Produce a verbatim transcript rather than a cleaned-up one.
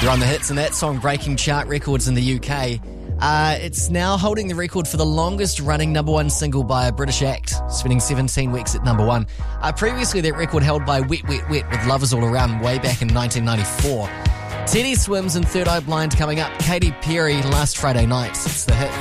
You're on the hits, and that song breaking chart records in the U K. Uh, it's now holding the record for the longest running number one single by a British act, spending seventeen weeks at number one. Uh, previously, that record held by Wet Wet Wet with Lovers All Around way back in nineteen ninety-four. Teddy Swims and Third Eye Blind coming up. Katy Perry last Friday night. It's the hit.